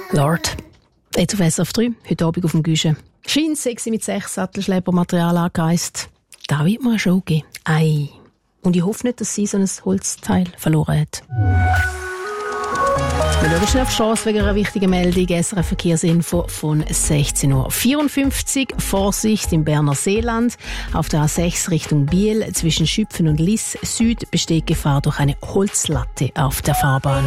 Lord. Jetzt auf SRF 3, heute Abend auf dem Güschen. Scheint sexy mit 6 Sattelschleppermaterial angereist. Da wird mir eine Show geben. Ei. Und ich hoffe nicht, dass sie so ein Holzteil verloren hat. Wir schauen schnell auf die Chance wegen einer wichtigen Meldung. SRF Verkehrsinfo von 16.54 Uhr. Vorsicht im Berner Seeland. Auf der A6 Richtung Biel zwischen Schüpfen und Liss Süd besteht Gefahr durch eine Holzlatte auf der Fahrbahn.